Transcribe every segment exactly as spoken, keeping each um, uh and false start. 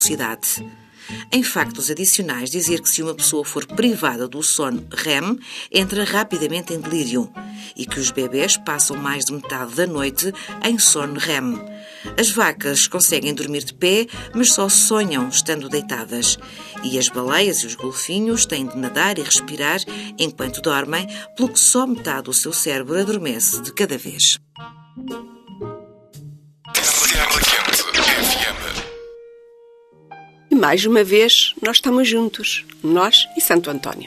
velocidade. Em factos adicionais, dizer que se uma pessoa for privada do sono R E M, entra rapidamente em delírio e que os bebés passam mais de metade da noite em sono R E M. As vacas conseguem dormir de pé, mas só sonham estando deitadas. E as baleias e os golfinhos têm de nadar e respirar enquanto dormem, pelo que só metade do seu cérebro adormece de cada vez. E mais uma vez, nós estamos juntos, nós e Santo António.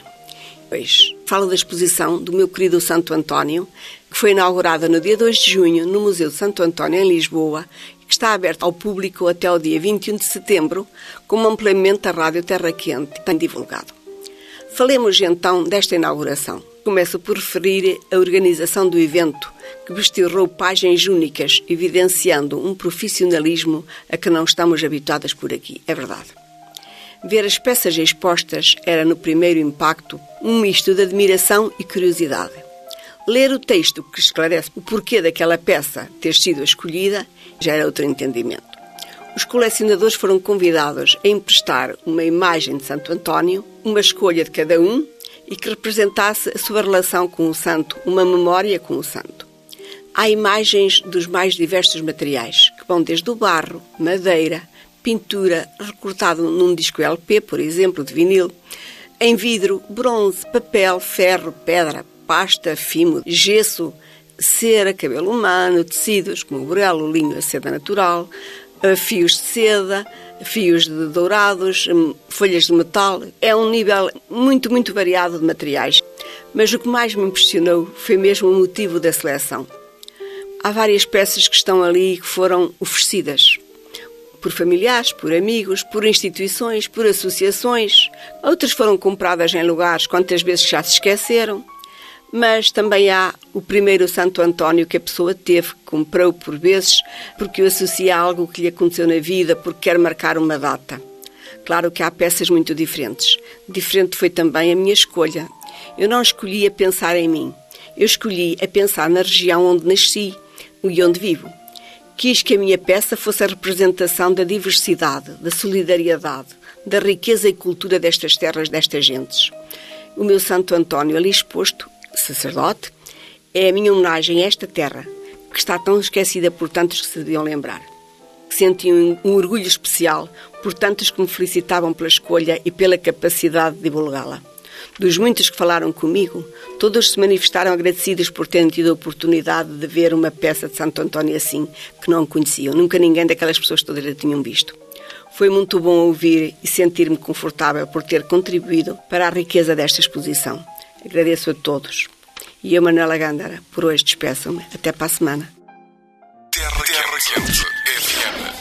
Hoje falo da exposição do meu querido Santo António, que foi inaugurada no dia dois de junho no Museu de Santo António, em Lisboa, e que está aberta ao público até o dia vinte e um de setembro, como ampliamente a Rádio Terra Quente tem divulgado. Falemos então desta inauguração. Começo por referir a organização do evento, que vestiu roupagens únicas, evidenciando um profissionalismo a que não estamos habituadas por aqui, é verdade. Ver as peças expostas era, no primeiro impacto, um misto de admiração e curiosidade. Ler o texto que esclarece o porquê daquela peça ter sido escolhida já era outro entendimento. Os colecionadores foram convidados a emprestar uma imagem de Santo António, uma escolha de cada um, e que representasse a sua relação com o santo, uma memória com o santo. Há imagens dos mais diversos materiais, que vão desde o barro, madeira, pintura, recortado num disco L P, por exemplo, de vinil, em vidro, bronze, papel, ferro, pedra, pasta, fimo, gesso, cera, cabelo humano, tecidos como o burelo, o linho, a seda natural, fios de seda, fios de dourados, folhas de metal. É um nível muito, muito variado de materiais. Mas o que mais me impressionou foi mesmo o motivo da seleção. Há várias peças que estão ali e que foram oferecidas por familiares, por amigos, por instituições, por associações. Outras foram compradas em lugares quantas vezes já se esqueceram. Mas também há o primeiro Santo António que a pessoa teve, que comprou por vezes, porque o associa a algo que lhe aconteceu na vida, porque quer marcar uma data. Claro que há peças muito diferentes. Diferente foi também a minha escolha. Eu não escolhi a pensar em mim. Eu escolhi a pensar na região onde nasci e onde vivo. Quis que a minha peça fosse a representação da diversidade, da solidariedade, da riqueza e cultura destas terras, destas gentes. O meu Santo António ali exposto, sacerdote, é a minha homenagem a esta terra, que está tão esquecida por tantos que se deviam lembrar. Senti um, um orgulho especial por tantos que me felicitavam pela escolha e pela capacidade de divulgá-la. Dos muitos que falaram comigo, todos se manifestaram agradecidos por terem tido a oportunidade de ver uma peça de Santo António assim, que não conheciam. Nunca ninguém daquelas pessoas todas a tinham visto. Foi muito bom ouvir e sentir-me confortável por ter contribuído para a riqueza desta exposição. Agradeço a todos. E eu, Manuela Gândara, por hoje despeço-me. Até para a semana. Terra, Terra Quente F M.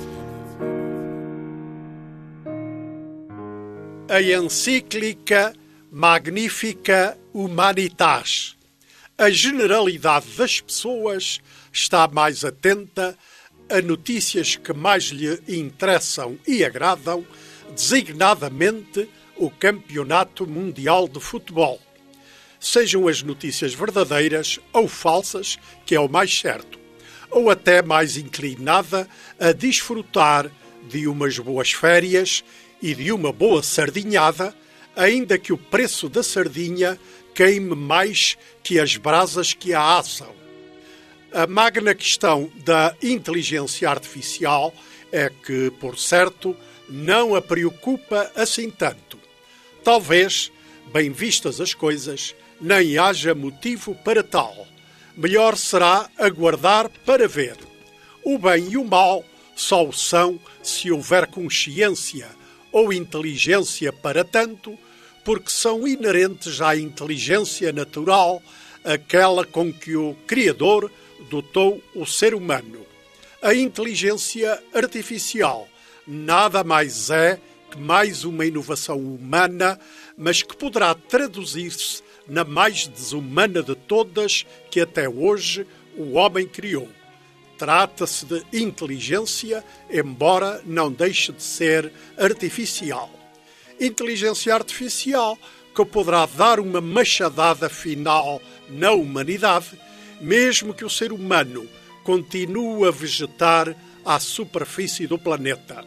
A encíclica Magnifica Humanitas. A generalidade das pessoas está mais atenta a notícias que mais lhe interessam e agradam, designadamente o Campeonato Mundial de Futebol. Sejam as notícias verdadeiras ou falsas, que é o mais certo, ou até mais inclinada a desfrutar de umas boas férias e de uma boa sardinhada, ainda que o preço da sardinha queime mais que as brasas que a assam. A magna questão da inteligência artificial é que, por certo, não a preocupa assim tanto. Talvez, bem vistas as coisas, nem haja motivo para tal. Melhor será aguardar para ver. O bem e o mal só o são se houver consciência ou inteligência para tanto, porque são inerentes à inteligência natural, aquela com que o Criador dotou o ser humano. A inteligência artificial nada mais é que mais uma inovação humana, mas que poderá traduzir-se na mais desumana de todas que até hoje o homem criou. Trata-se de inteligência, embora não deixe de ser artificial. Inteligência artificial que poderá dar uma machadada final na humanidade, mesmo que o ser humano continue a vegetar à superfície do planeta.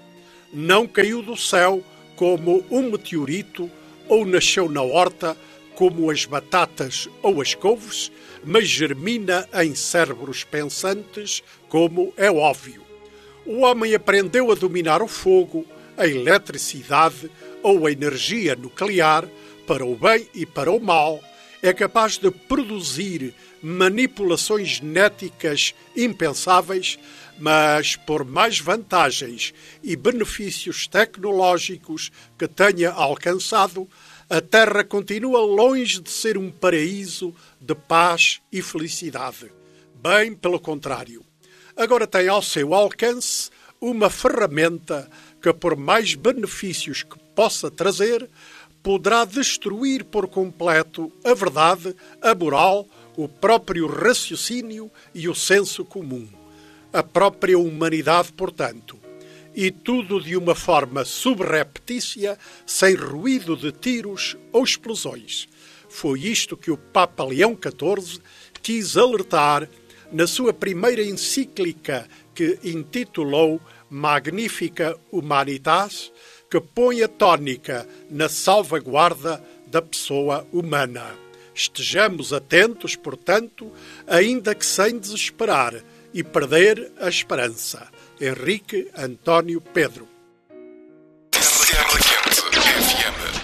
não caiu do céu como um meteorito ou nasceu na horta como as batatas ou as couves, mas germina em cérebros pensantes, como é óbvio. O homem aprendeu a dominar o fogo, a eletricidade ou a energia nuclear, para o bem e para o mal, é capaz de produzir manipulações genéticas impensáveis, mas por mais vantagens e benefícios tecnológicos que tenha alcançado, a Terra continua longe de ser um paraíso de paz e felicidade. Bem pelo contrário. Agora tem ao seu alcance uma ferramenta que, por mais benefícios que possa trazer, poderá destruir por completo a verdade, a moral, o próprio raciocínio e o senso comum. A própria humanidade, portanto. E tudo de uma forma subreptícia, sem ruído de tiros ou explosões. Foi isto que o Papa Leão catorze quis alertar na sua primeira encíclica, que intitulou Magnificat Humanitas, que põe a tónica na salvaguarda da pessoa humana. Estejamos atentos, portanto, ainda que sem desesperar e perder a esperança. Henrique António Pedro. Terra Quente F M.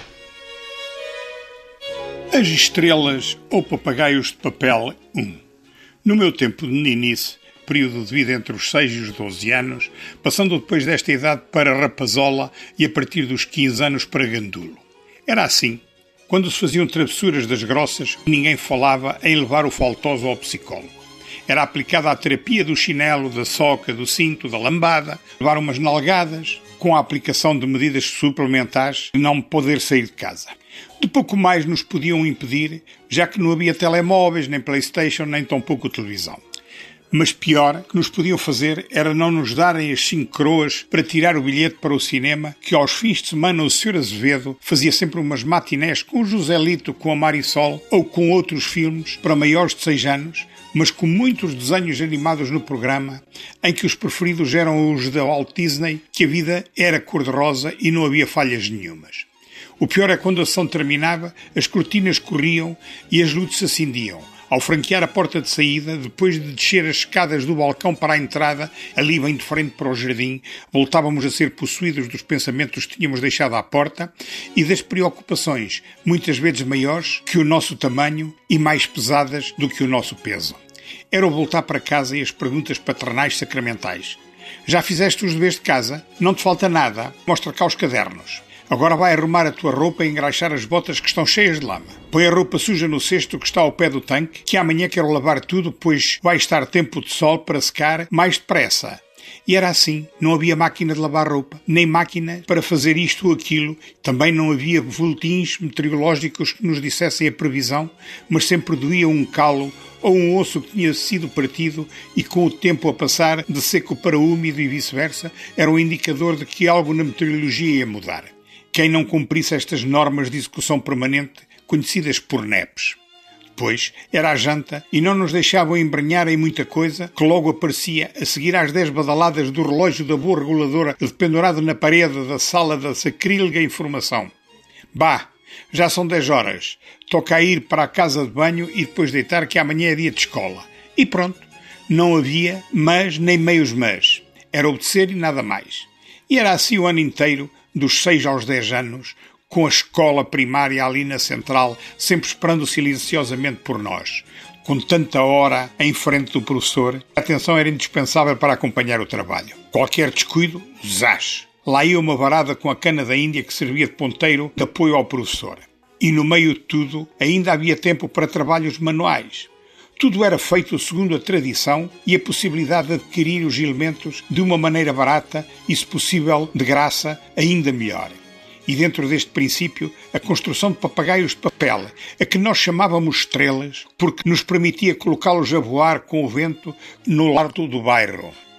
As estrelas ou papagaios de papel um. No meu tempo de meninice, período de vida entre os seis e os doze anos, passando depois desta idade para rapazola e a partir dos quinze anos para gandulo. Era assim, quando se faziam travessuras das grossas, ninguém falava em levar o faltoso ao psicólogo. Era aplicada a terapia do chinelo, da soca, do cinto, da lambada, levar umas nalgadas, com a aplicação de medidas suplementares de não poder sair de casa. De pouco mais nos podiam impedir, já que não havia telemóveis, nem PlayStation, nem tão pouco televisão. Mas pior que nos podiam fazer era não nos darem as cinco croas para tirar o bilhete para o cinema, que aos fins de semana o senhor Azevedo fazia sempre umas matinés com o Joselito, com a Marisol ou com outros filmes para maiores de seis anos, mas com muitos desenhos animados no programa, em que os preferidos eram os da Walt Disney, que a vida era cor-de-rosa e não havia falhas nenhumas. O pior é quando a sessão terminava, as cortinas corriam e as luzes se acendiam. Ao franquear a porta de saída, depois de descer as escadas do balcão para a entrada, ali bem de frente para o jardim, voltávamos a ser possuídos dos pensamentos que tínhamos deixado à porta e das preocupações, muitas vezes maiores que o nosso tamanho e mais pesadas do que o nosso peso. Era o voltar para casa e as perguntas paternais sacramentais. Já fizeste os deveres de casa? Não te falta nada? Mostra cá os cadernos. Agora vai arrumar a tua roupa e engraxar as botas que estão cheias de lama. Põe a roupa suja no cesto que está ao pé do tanque, que amanhã quero lavar tudo, pois vai estar tempo de sol para secar mais depressa. E era assim, não havia máquina de lavar roupa, nem máquina para fazer isto ou aquilo, também não havia boletins meteorológicos que nos dissessem a previsão, mas sempre doía um calo ou um osso que tinha sido partido e com o tempo a passar de seco para úmido e vice-versa, era um indicador de que algo na meteorologia ia mudar. Quem não cumprisse estas normas de execução permanente, conhecidas por N E Ps. Depois era a janta e não nos deixavam embrenhar em muita coisa que logo aparecia a seguir às dez badaladas do relógio da boa reguladora dependurado na parede da sala da sacrílega informação. Bah, já são dez horas. Toca a ir para a casa de banho e depois deitar que amanhã é dia de escola. E pronto. Não havia mas nem meios mas. Era obedecer e nada mais. E era assim o ano inteiro, dos seis aos dez anos, com a escola primária ali na central, sempre esperando silenciosamente por nós. Com tanta hora em frente do professor, a atenção era indispensável para acompanhar o trabalho. Qualquer descuido, zás. Lá ia uma varada com a cana da Índia que servia de ponteiro de apoio ao professor. E no meio de tudo, ainda havia tempo para trabalhos manuais. Tudo era feito segundo a tradição e a possibilidade de adquirir os elementos de uma maneira barata e, se possível, de graça, ainda melhor. E dentro deste princípio, a construção de papagaios de papel, a que nós chamávamos estrelas, porque nos permitia colocá-los a voar com o vento no largo do bairro.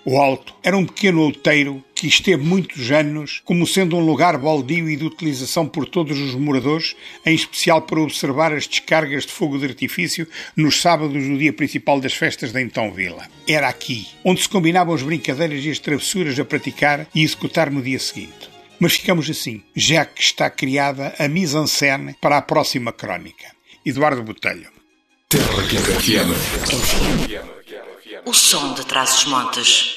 O Alto era um pequeno outeiro que esteve muitos anos como sendo um lugar baldio e de utilização por todos os moradores, em especial para observar as descargas de fogo de artifício nos sábados do dia principal das festas da então vila. Era aqui, onde se combinavam as brincadeiras e as travessuras a praticar e executar no dia seguinte. Mas ficamos assim, já que está criada a mise-en-scène para a próxima crónica. Eduardo Botelho. Terra Quente F M. O som de Trás-os-Montes.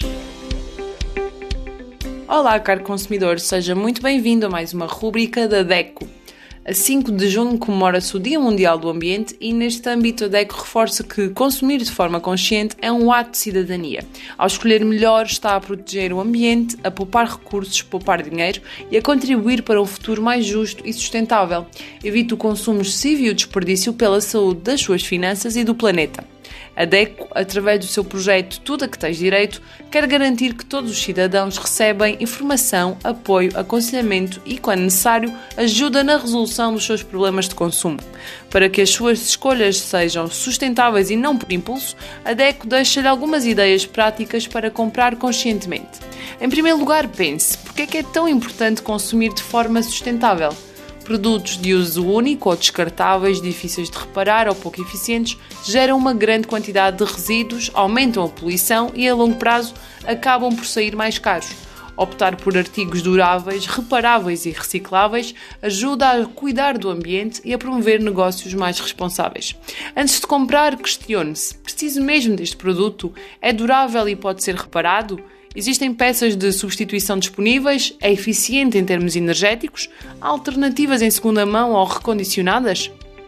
Olá, caro consumidor, seja muito bem-vindo a mais uma rúbrica da DECO. A cinco de junho comemora-se o Dia Mundial do Ambiente e, neste âmbito, a DECO reforça que consumir de forma consciente é um ato de cidadania. Ao escolher melhor, está a proteger o ambiente, a poupar recursos, poupar dinheiro e a contribuir para um futuro mais justo e sustentável. Evite o consumo excessivo e o desperdício pela saúde das suas finanças e do planeta. A DECO, através do seu projeto Tudo a que Tens Direito, quer garantir que todos os cidadãos recebem informação, apoio, aconselhamento e, quando necessário, ajuda na resolução dos seus problemas de consumo. Para que as suas escolhas sejam sustentáveis e não por impulso, a DECO deixa-lhe algumas ideias práticas para comprar conscientemente. Em primeiro lugar, pense, porque é que é tão importante consumir de forma sustentável? Produtos de uso único ou descartáveis, difíceis de reparar ou pouco eficientes, geram uma grande quantidade de resíduos, aumentam a poluição e, a longo prazo, acabam por sair mais caros. Optar por artigos duráveis, reparáveis e recicláveis ajuda a cuidar do ambiente e a promover negócios mais responsáveis. Antes de comprar, questione-se: preciso mesmo deste produto? É durável e pode ser reparado? Existem peças de substituição disponíveis? É eficiente em termos energéticos? Há alternativas em segunda mão ou recondicionadas?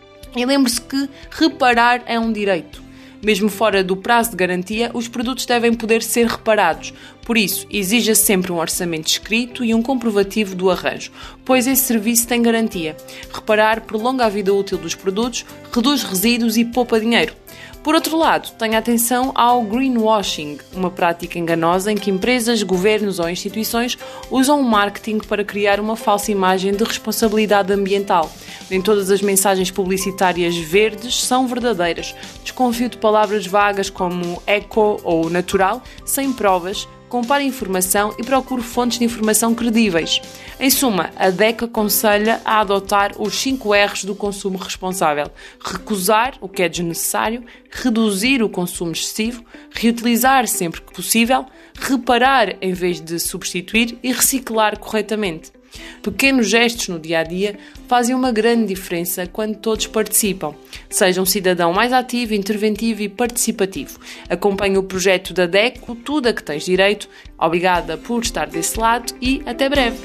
E lembre-se que reparar é um direito. Mesmo fora do prazo de garantia, os produtos devem poder ser reparados. Por isso, exija sempre um orçamento escrito e um comprovativo do arranjo, pois esse serviço tem garantia. Reparar prolonga a vida útil dos produtos, reduz resíduos e poupa dinheiro. Por outro lado, tenha atenção ao greenwashing, uma prática enganosa em que empresas, governos ou instituições usam o marketing para criar uma falsa imagem de responsabilidade ambiental. Nem todas as mensagens publicitárias verdes são verdadeiras. Desconfio de palavras vagas como eco ou natural, sem provas. Compare informação e procure fontes de informação credíveis. Em suma, a DECO aconselha a adotar os cinco R's do consumo responsável: recusar o que é desnecessário, reduzir o consumo excessivo, reutilizar sempre que possível, reparar em vez de substituir e reciclar corretamente. Pequenos gestos no dia-a-dia fazem uma grande diferença quando todos participam. Seja um cidadão mais ativo, interventivo e participativo. Acompanhe o projeto da DECO, Tudo a que Tens Direito. Obrigada por estar desse lado e até breve.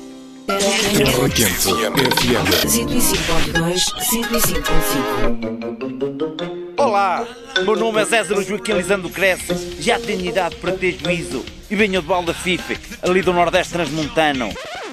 Terra Quente F M. cento e cinco ponto dois, cento e cinco ponto cinco. Olá, meu nome é César Joaquim Lisandro Cresce, já tenho idade para ter juízo e venho de Valda Fife, ali do Nordeste Transmontano.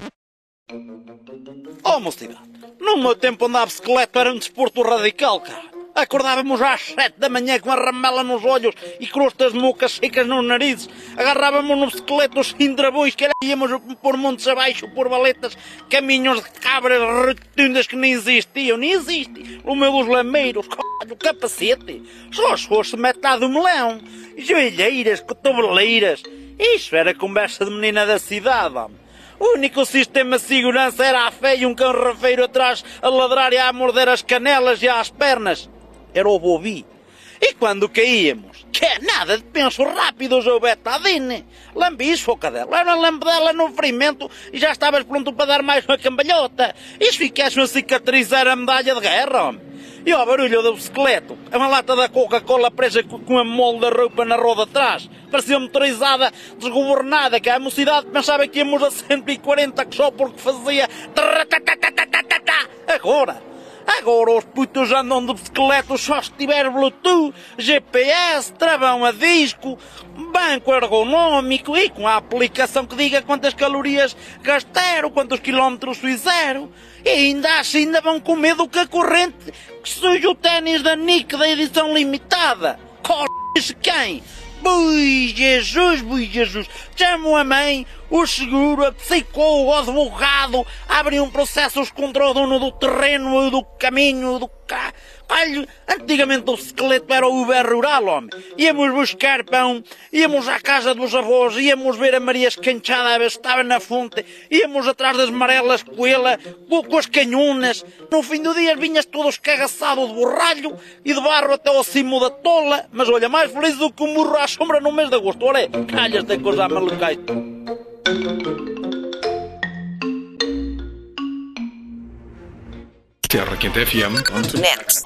Oh, mocidade, no meu tempo andar de bicicleta era um desporto radical, cara. Acordávamos às sete da manhã com a ramela nos olhos e crostas de mocas secas nos narizes. Agarrávamos no bicicleta os cindrabões que era, íamos por montes abaixo, por valetas, caminhos de cabras rotundas que nem existiam, nem existem. O meu dos lameiros, o capacete, só se fosse metade do melão, joelheiras, cotoveleiras. Isso era conversa de menina da cidade, homem. O único sistema de segurança era a fé e um cão rafeiro atrás a ladrar e a morder as canelas e as pernas. Era o Bobi. E quando caíamos, que é nada de penso rápidos ou betadine. Lambiço, cadela, era lambedela no ferimento e já estavas pronto para dar mais uma cambalhota. E se ficasse uma cicatriz era a medalha de guerra, homem. E ao barulho do bicicleta, uma lata da Coca-Cola presa com a molde da roupa na roda atrás. Parecia motorizada, desgovernada, que a mocidade pensava que íamos a cento e quarenta só porque fazia... Agora, agora os putos andam de bicicleta só se tiver Bluetooth, G P S, travão a disco, banco ergonómico e com a aplicação que diga quantas calorias gastaram, quantos quilómetros fizeram. E ainda assim ainda vão com medo que a corrente que suja o ténis da Nike da edição limitada. Corre-se quem? Bui Jesus, bui Jesus. Chamo a mãe, o seguro, a psicólogo, o advogado, abrem processos contra o dono do terreno, do caminho, do carro. Olha, antigamente o esqueleto era o Uber rural, homem. Íamos buscar pão, íamos à casa dos avós, íamos ver a Maria escanchada a ver se estava na fonte, íamos atrás das marelas com ela, com as canhonas. No fim do dia vinhas todo escagaçado de borralho e de barro até ao cimo da tola. Mas olha, mais feliz do que um burro à sombra no mês de agosto. Olha, calhas de coisa a malucai. Terra Quente F M. Net.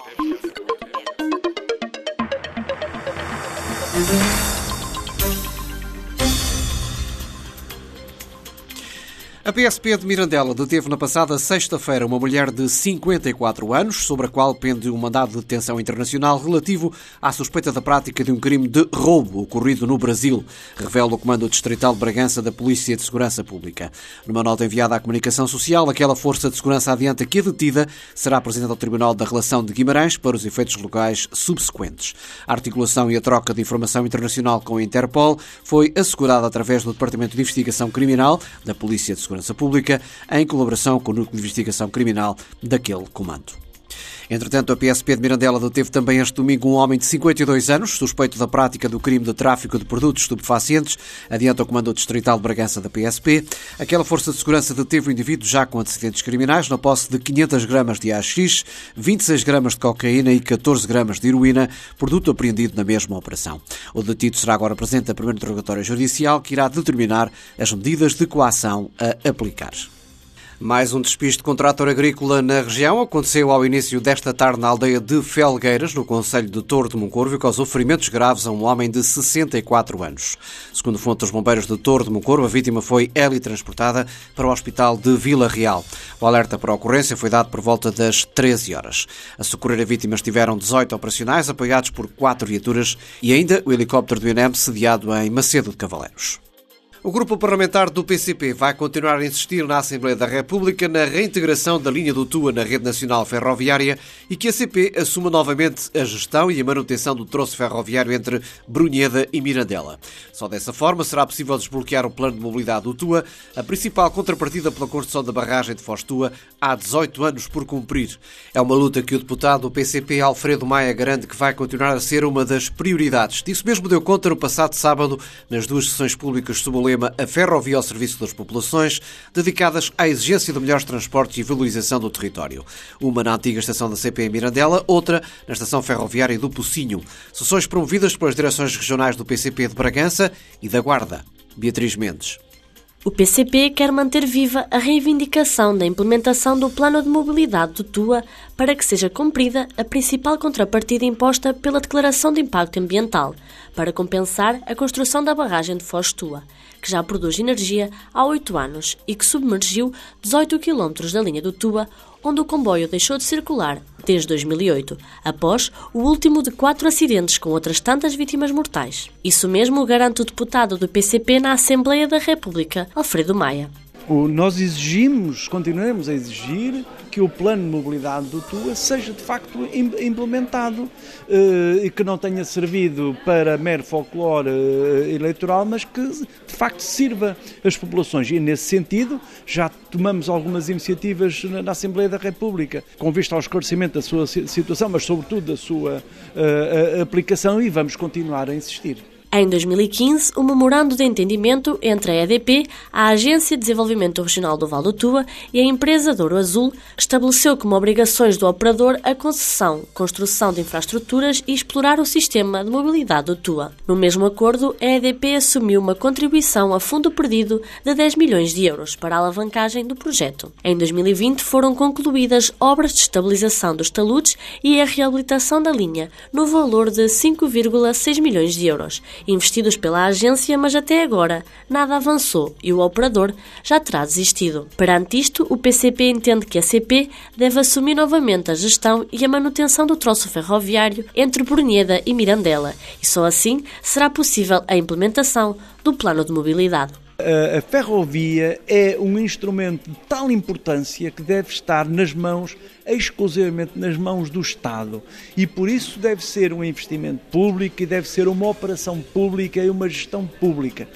A P S P de Mirandela deteve na passada sexta-feira uma mulher de cinquenta e quatro anos, sobre a qual pende um mandado de detenção internacional relativo à suspeita da prática de um crime de roubo ocorrido no Brasil, revela o Comando Distrital de Bragança da Polícia de Segurança Pública. Numa nota enviada à Comunicação Social, aquela força de segurança adianta que a detida será apresentada ao Tribunal da Relação de Guimarães para os efeitos legais subsequentes. A articulação e a troca de informação internacional com a Interpol foi assegurada através do Departamento de Investigação Criminal da Polícia de Segurança Pública, em colaboração com o Núcleo de Investigação Criminal daquele comando. Entretanto, a P S P de Mirandela deteve também este domingo um homem de cinquenta e dois anos, suspeito da prática do crime de tráfico de produtos estupefacientes, adianta o Comando Distrital de Bragança da P S P. Aquela força de segurança deteve o indivíduo já com antecedentes criminais na posse de quinhentas gramas de A X, vinte e seis gramas de cocaína e catorze gramas de heroína, produto apreendido na mesma operação. O detido será agora presente a primeiro interrogatório judicial, que irá determinar as medidas de coação a aplicar. Mais um despiste com trator agrícola na região aconteceu ao início desta tarde na aldeia de Felgueiras, no concelho de Torre de Moncorvo, e causou ferimentos graves a um homem de sessenta e quatro anos. Segundo fonte dos bombeiros de Torre de Moncorvo, a vítima foi helitransportada para o hospital de Vila Real. O alerta para a ocorrência foi dado por volta das treze horas. A socorrer a vítima estiveram dezoito operacionais, apoiados por quatro viaturas, e ainda o helicóptero do I N E M sediado em Macedo de Cavaleiros. O grupo parlamentar do P C P vai continuar a insistir na Assembleia da República na reintegração da linha do Tua na rede nacional ferroviária e que a C P assuma novamente a gestão e a manutenção do troço ferroviário entre Brunheda e Mirandela. Só dessa forma será possível desbloquear o plano de mobilidade do Tua, a principal contrapartida pela construção da barragem de Foz Tua há dezoito anos por cumprir. É uma luta que o deputado do P C P, Alfredo Maia, garante que vai continuar a ser uma das prioridades. Disso mesmo deu conta no passado sábado, nas duas sessões públicas sob o lema A Ferrovia ao Serviço das Populações, dedicadas à exigência de melhores transportes e valorização do território. Uma na antiga estação da C P em Mirandela, outra na estação ferroviária do Pocinho. Sessões promovidas pelas direções regionais do P C P de Bragança e da Guarda. Beatriz Mendes. O P C P quer manter viva a reivindicação da implementação do Plano de Mobilidade do Tua para que seja cumprida a principal contrapartida imposta pela Declaração de Impacto Ambiental, para compensar a construção da barragem de Foz Tua, que já produz energia há oito anos e que submergiu dezoito quilómetros da linha do Tua, onde o comboio deixou de circular desde dois mil e oito, após o último de quatro acidentes com outras tantas vítimas mortais. Isso mesmo garante o deputado do P C P na Assembleia da República, Alfredo Maia. O, nós exigimos, continuamos a exigir que o plano de mobilidade do Tua seja de facto implementado eh, e que não tenha servido para mero folclore eh, eleitoral, mas que de facto sirva as populações. E nesse sentido já tomamos algumas iniciativas na, na Assembleia da República com vista ao esclarecimento da sua situação, mas sobretudo da sua eh, aplicação, e vamos continuar a insistir. Em dois mil e quinze, o memorando de entendimento entre a E D P, a Agência de Desenvolvimento Regional do Val do Tua e a empresa Douro Azul estabeleceu como obrigações do operador a concessão, construção de infraestruturas e explorar o sistema de mobilidade do Tua. No mesmo acordo, a E D P assumiu uma contribuição a fundo perdido de dez milhões de euros para a alavancagem do projeto. Em dois mil e vinte foram concluídas obras de estabilização dos taludes e a reabilitação da linha, no valor de cinco vírgula seis milhões de euros, investidos pela agência, mas até agora nada avançou e o operador já terá desistido. Perante isto, o P C P entende que a C P deve assumir novamente a gestão e a manutenção do troço ferroviário entre Brunheda e Mirandela, e só assim será possível a implementação do plano de mobilidade. A ferrovia é um instrumento de tal importância que deve estar nas mãos, exclusivamente nas mãos do Estado, e por isso deve ser um investimento público e deve ser uma operação pública e uma gestão pública.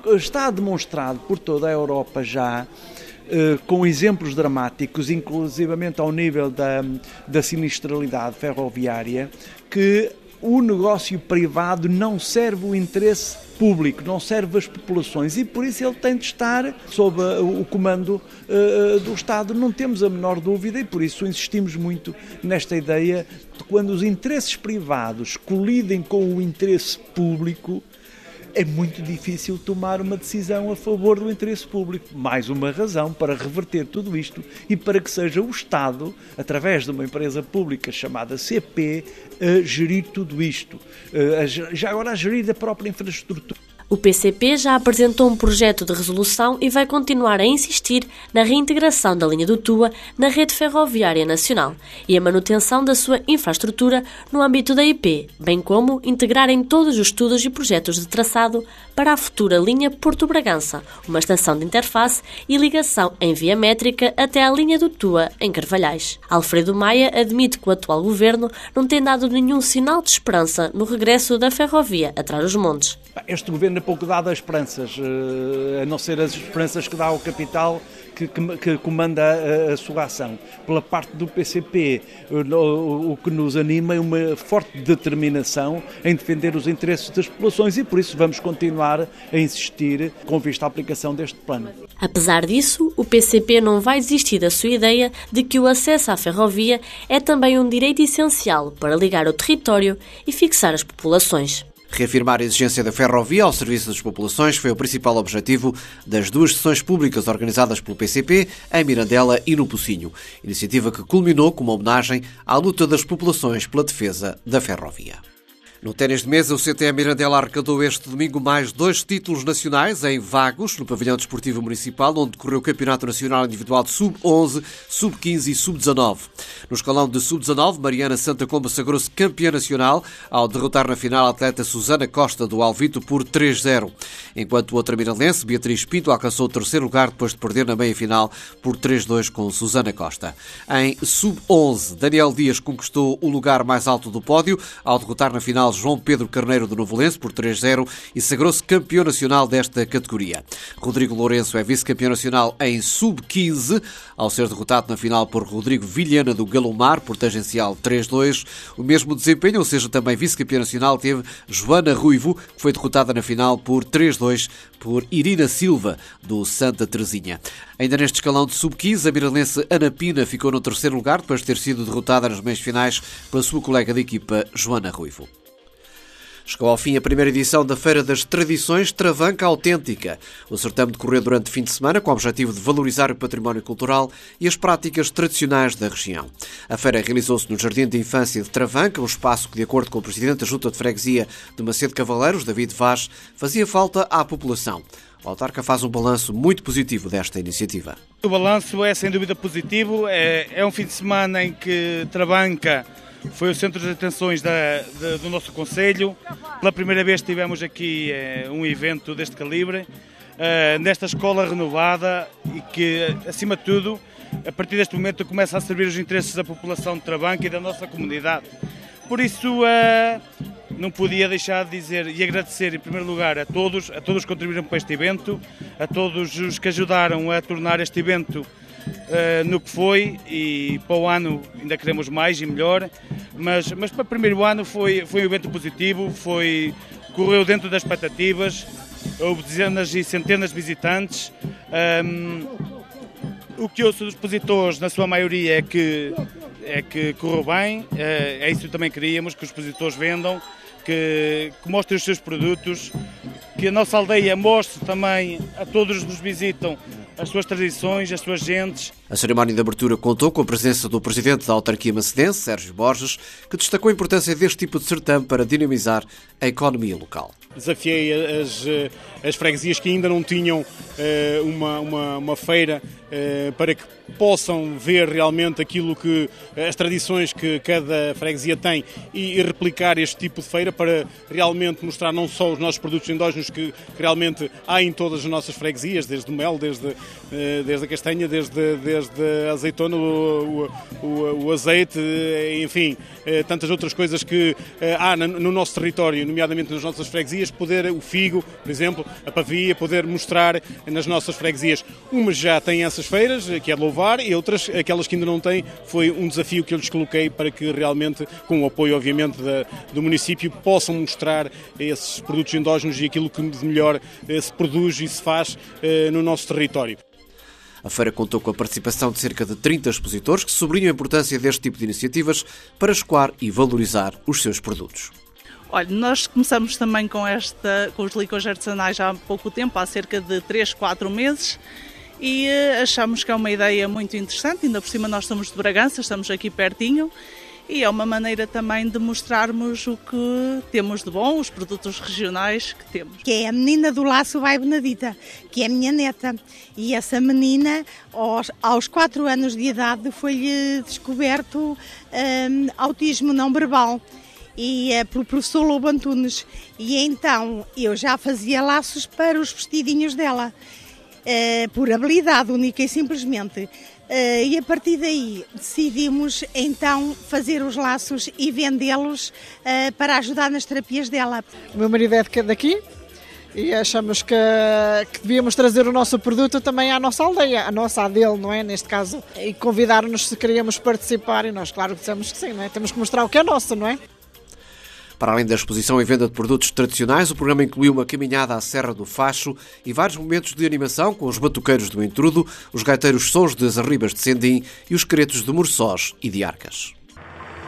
está demonstrado por toda a Europa já, com exemplos dramáticos, inclusivamente ao nível da, da sinistralidade ferroviária, que o negócio privado não serve o interesse público, não serve as populações, e por isso ele tem de estar sob o comando uh, do Estado, não temos a menor dúvida, e por isso insistimos muito nesta ideia de quando os interesses privados colidem com o interesse público, é muito difícil tomar uma decisão a favor do interesse público. Mais uma razão para reverter tudo isto e para que seja o Estado, através de uma empresa pública chamada C P, a gerir tudo isto. Já agora a gerir a própria infraestrutura. O P C P já apresentou um projeto de resolução e vai continuar a insistir na reintegração da linha do Tua na rede ferroviária nacional e a manutenção da sua infraestrutura no âmbito da I P, bem como integrar em todos os estudos e projetos de traçado para a futura linha Porto Bragança, uma estação de interface e ligação em via métrica até à linha do Tua em Carvalhais. Alfredo Maia admite que o atual governo não tem dado nenhum sinal de esperança no regresso da ferrovia a Trás-os-Montes. Este governo é pouco dado a esperanças, a não ser as esperanças que dá ao capital que, que, que comanda a, a sua ação. Pela parte do P C P, o, o que nos anima é uma forte determinação em defender os interesses das populações e por isso vamos continuar a insistir com vista à aplicação deste plano. Apesar disso, o P C P não vai desistir da sua ideia de que o acesso à ferrovia é também um direito essencial para ligar o território e fixar as populações. Reafirmar a exigência da ferrovia ao serviço das populações foi o principal objetivo das duas sessões públicas organizadas pelo P C P em Mirandela e no Pocinho, iniciativa que culminou com uma homenagem à luta das populações pela defesa da ferrovia. No ténis de mesa, o C T E Mirandela arrecadou este domingo mais dois títulos nacionais em Vagos, no pavilhão desportivo municipal, onde decorreu o Campeonato Nacional Individual de sub onze, sub quinze e sub dezanove. No escalão de sub dezanove, Mariana Santa Comba sagrou-se campeã nacional ao derrotar na final a atleta Susana Costa do Alvito por três zero, enquanto outra mirandense, Beatriz Pinto, alcançou o terceiro lugar depois de perder na meia-final por três dois com Susana Costa. Em sub onze, Daniel Dias conquistou o lugar mais alto do pódio ao derrotar na final João Pedro Carneiro do Novolense por três zero e sagrou-se campeão nacional desta categoria. Rodrigo Lourenço é vice-campeão nacional em sub quinze, ao ser derrotado na final por Rodrigo Vilhena do Galomar por tangencial três dois. O mesmo desempenho, ou seja, também vice-campeão nacional, teve Joana Ruivo, que foi derrotada na final por três dois por Irina Silva do Santa Teresinha. Ainda neste escalão de sub quinze, a miralense Ana Pina ficou no terceiro lugar depois de ter sido derrotada nas meias finais pela sua colega de equipa Joana Ruivo. Chegou ao fim a primeira edição da Feira das Tradições Travanca Autêntica. O certame decorreu durante o fim de semana com o objetivo de valorizar o património cultural e as práticas tradicionais da região. A feira realizou-se no Jardim de Infância de Travanca, um espaço que, de acordo com o Presidente da Junta de Freguesia de Macedo Cavaleiros, David Vaz, fazia falta à população. O autarca faz um balanço muito positivo desta iniciativa. O balanço é sem dúvida positivo. É, é um fim de semana em que Travanca foi o centro de atenções da, da, do nosso concelho. Pela primeira vez tivemos aqui é, um evento deste calibre, é, nesta escola renovada e que, acima de tudo, a partir deste momento começa a servir os interesses da população de Travanca e da nossa comunidade. Por isso, é, não podia deixar de dizer e agradecer, em primeiro lugar, a todos, a todos que contribuíram para este evento, a todos os que ajudaram a tornar este evento Uh, no que foi, e para o ano ainda queremos mais e melhor, mas, mas para o primeiro ano foi, foi um evento positivo, foi, correu dentro das expectativas, houve dezenas e centenas de visitantes. Um, o que ouço dos expositores, na sua maioria, é que, é que correu bem, uh, é isso que também queríamos, que os expositores vendam, que, que mostrem os seus produtos, que a nossa aldeia mostre também a todos que nos visitam as suas tradições, as suas gentes. A cerimónia de abertura contou com a presença do presidente da autarquia macedense, Sérgio Borges, que destacou a importância deste tipo de certame para dinamizar a economia local. Desafiei as, as freguesias que ainda não tinham uh, uma, uma, uma feira uh, para que possam ver realmente aquilo que, as tradições que cada freguesia tem e, e replicar este tipo de feira para realmente mostrar não só os nossos produtos endógenos que, que realmente há em todas as nossas freguesias, desde o mel, desde desde a castanha, desde, desde a azeitona, o, o, o azeite, enfim, tantas outras coisas que há no nosso território, nomeadamente nas nossas freguesias, poder o figo, por exemplo, a pavia, poder mostrar nas nossas freguesias. Umas já têm essas feiras, que é de louvar, e outras, aquelas que ainda não têm, foi um desafio que eu lhes coloquei para que realmente, com o apoio, obviamente, da, do município, possam mostrar esses produtos endógenos e aquilo que de melhor se produz e se faz no nosso território. A feira contou com a participação de cerca de trinta expositores que sublinham a importância deste tipo de iniciativas para escoar e valorizar os seus produtos. Olha, nós começamos também com, esta, com os licores artesanais há pouco tempo, há cerca de três, quatro meses, e achamos que é uma ideia muito interessante. Ainda por cima nós somos de Bragança, estamos aqui pertinho, e é uma maneira também de mostrarmos o que temos de bom, os produtos regionais que temos. Que é a menina do Laço Vai Benedita, que é a minha neta. E essa menina, aos, aos quatro anos de idade, foi-lhe descoberto um, autismo não verbal. E é pelo professor Lobo Antunes. E então eu já fazia laços para os vestidinhos dela, uh, por habilidade única e simplesmente. Uh, e a partir daí decidimos então fazer os laços e vendê-los uh, para ajudar nas terapias dela. O meu marido é daqui e achamos que, que devíamos trazer o nosso produto também à nossa aldeia, à nossa, à dele, não é? Neste caso, e convidar-nos se queríamos participar, e nós, claro, dissemos que sim, não é? Temos que mostrar o que é nosso, não é? Para além da exposição e venda de produtos tradicionais, o programa incluiu uma caminhada à Serra do Facho e vários momentos de animação com os batuqueiros do Entrudo, os gaiteiros Sons das Arribas de Sendim e os caretos de Morçós e de Arcas.